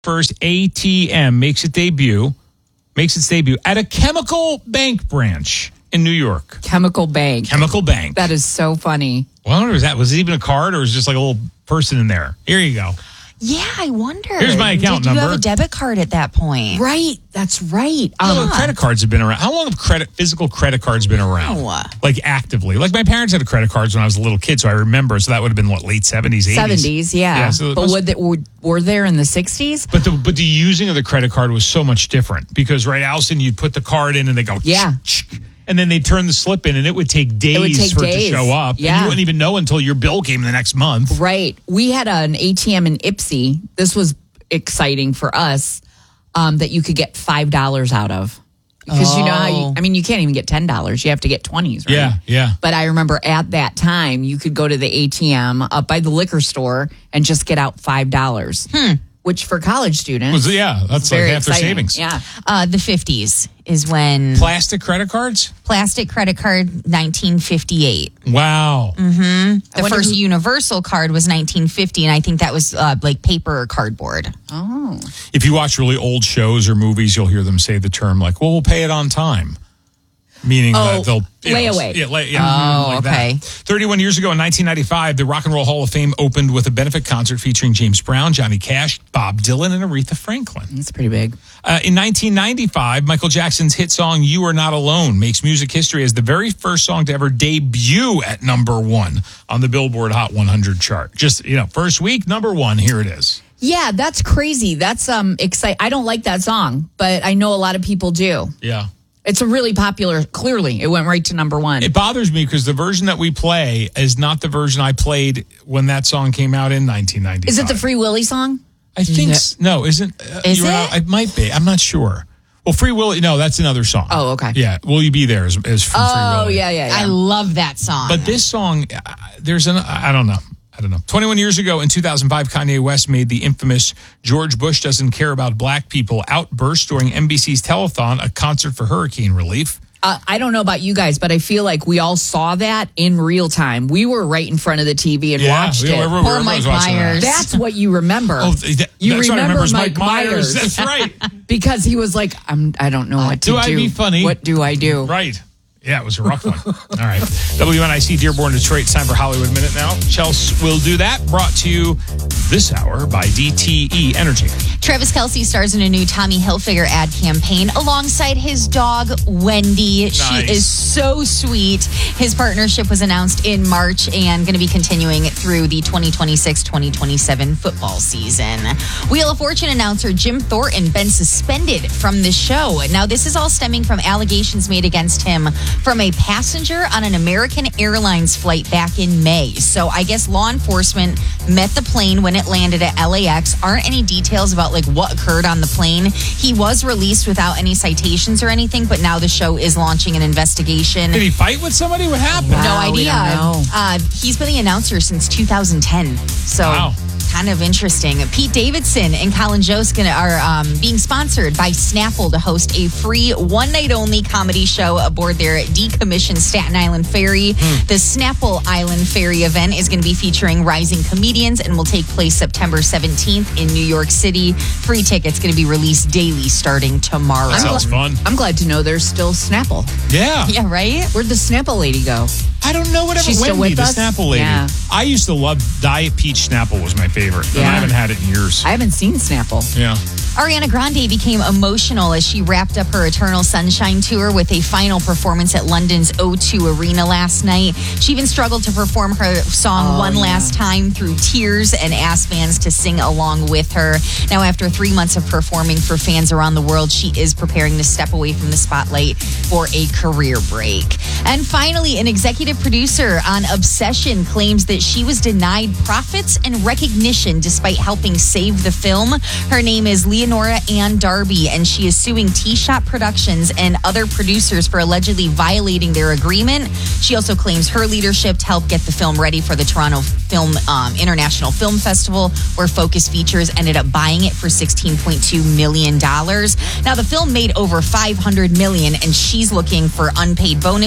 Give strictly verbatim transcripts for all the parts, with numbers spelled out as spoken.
first, A T M makes its debut, makes its debut at a chemical bank branch in New York. Chemical bank. Chemical bank. That is so funny. Well, I wonder, was that, was it even a card or was it just like a little person in there? Here you go. Yeah, I wonder. Here's my account Did you number. have a debit card at that point? Right. That's right. How long Um, have credit cards have been around? How long have credit physical credit cards been around? Oh. Like actively. Like my parents had credit cards when I was a little kid, so I remember. So that would have been what, late seventies, eighties? seventies, yeah. Yeah, so it but must- would they, were, were there in the sixties? But the but the using of the credit card was so much different because, right, Allison, you'd put the card in and they go, Yeah. and then they'd turn the slip in and it would take days would take for it days. to show up. Yeah. And you wouldn't even know until your bill came the next month. Right. We had an A T M in Ipsy. This was exciting for us um, that you could get five dollars out of. Because you know how you, I mean, you can't even get ten dollars. You have to get twenties, right? Yeah, yeah. But I remember at that time, you could go to the A T M up by the liquor store and just get out five dollars. Hmm. Which for college students. Was, yeah, that's like very half their exciting. savings. Yeah. Uh, the fifties is when Plastic credit cards? plastic credit card, nineteen fifty-eight. Wow. The wonder first who- universal card was nineteen fifty, and I think that was uh, like paper or cardboard. Oh. If you watch really old shows or movies, you'll hear them say the term like, well, we'll pay it on time. Meaning Oh, that they'll... you know, layaway. yeah, lay, yeah, Oh, like okay. that. thirty-one years ago in nineteen ninety-five, the Rock and Roll Hall of Fame opened with a benefit concert featuring James Brown, Johnny Cash, Bob Dylan, and Aretha Franklin. That's pretty big. Uh, in nineteen ninety-five, Michael Jackson's hit song You Are Not Alone makes music history as the very first song to ever debut at number one on the Billboard Hot one hundred chart. Just, you know, first week, number one, here it is. Yeah, that's crazy. That's um exciting. I don't like that song, but I know a lot of people do. Yeah. It's a really popular, clearly, it went right to number one. It bothers me because the version that we play is not the version I played when that song came out in nineteen ninety-five. Is it the Free Willy song? I think, s- no, isn't uh, Is You Are it? Not- it might be. I'm not sure. Well, Free Willy, no, that's another song. Oh, okay. Yeah, Will You Be There is, is from Free Oh, Willy. yeah, yeah, yeah. I love that song. But this song, uh, there's an, I don't know. I don't know. twenty-one years ago in two thousand five, Kanye West made the infamous George Bush Doesn't Care About Black People outburst during N B C's telethon, a concert for hurricane relief. Uh, I don't know about you guys, but I feel like we all saw that in real time. We were right in front of the T V and Yeah, watched we- it. everyone- Poor everyone Mike was watching that. Myers. That's what you remember. Oh, that, you that's what I remember is Mike Myers. That's right. Because he was like, I'm, I don't know what to do do. I be funny? What do I do? Right. Yeah, it was a rough one. All right. W N I C Dearborn, Detroit. It's time for Hollywood Minute now. Chelsea will do that. Brought to you this hour by D T E Energy. Travis Kelce stars in a new Tommy Hilfiger ad campaign alongside his dog, Wendy. Nice. She is so sweet. His partnership was announced in March and going to be continuing through the twenty twenty-six twenty twenty-seven football season. Wheel of Fortune announcer Jim Thornton been suspended from the show. Now, this is all stemming from allegations made against him from a passenger on an American Airlines flight back in May. So I guess law enforcement met the plane when it landed at L A X. Aren't any details about like what occurred on the plane. He was released without any citations or anything, but now the show is launching an investigation. Did he fight with somebody? What happened? No Wow, we idea. don't know. Uh, he's been the announcer since two thousand ten. So Wow. kind of interesting. Pete Davidson and Colin Jost are um, being sponsored by Snapple to host a free one-night-only comedy show aboard their decommissioned Staten Island ferry. Hmm. The Snapple Island Ferry event is going to be featuring rising comedians and will take place September seventeenth in New York City. Free tickets going to be released daily starting tomorrow. That sounds fun. I'm glad to know there's still Snapple. Yeah. Yeah, right? Where'd the Snapple lady go? I don't know whatever She's still Wendy, with the us? Snapple lady. Yeah. I used to love Diet Peach Snapple was my favorite. And Yeah. I haven't had it in years. I haven't seen Snapple. yeah. Ariana Grande became emotional as she wrapped up her Eternal Sunshine tour with a final performance at London's O two Arena last night. She even struggled to perform her song Oh, one yeah. last time through tears and asked fans to sing along with her. Now, after three months of performing for fans around the world, she is preparing to step away from the spotlight for a career break. And finally, an executive producer on Obsession claims that she was denied profits and recognition despite helping save the film. Her name is Leonora Ann Darby, and she is suing T-Shot Productions and other producers for allegedly violating their agreement. She also claims her leadership to help get the film ready for the Toronto Film um, International Film Festival, where Focus Features ended up buying it for sixteen point two million dollars. Now, the film made over five hundred million dollars, and she's looking for unpaid bonuses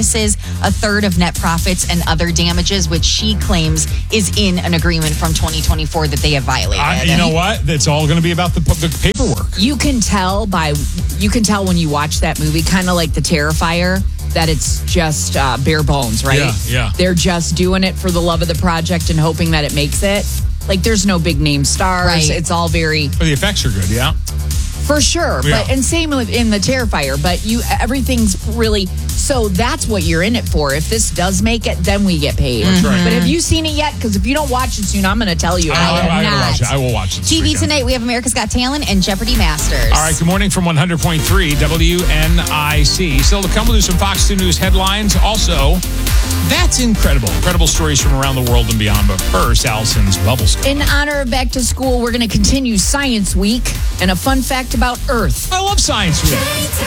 a third of net profits and other damages, which she claims is in an agreement from twenty twenty-four that they have violated. I, you know what? It's all going to be about the, the paperwork. You can tell by you can tell when you watch that movie, kind of like The Terrifier, that it's just uh, bare bones, right? Yeah, yeah. They're just doing it for the love of the project and hoping that it makes it. Like, there's no big name stars. Right. It's all very... But the effects are good, yeah? For sure. Yeah. But and same with in The Terrifier. But you everything's really... So that's what you're in it for. If this does make it, then we get paid. That's right. But have you seen it yet? Because if you don't watch it soon, I'm going to tell you. I, I, have I, will not. watch it. I will watch it. this T V weekend. tonight, we have America's Got Talent and Jeopardy Masters. All right, good morning from one hundred point three W N I C. Still to come, we'll do some Fox two News headlines. Also, that's incredible. Incredible stories from around the world and beyond. But first, Allison's Bubble Scoop. In honor of back to school, we're going to continue Science Week and a fun fact about Earth. I love Science Week.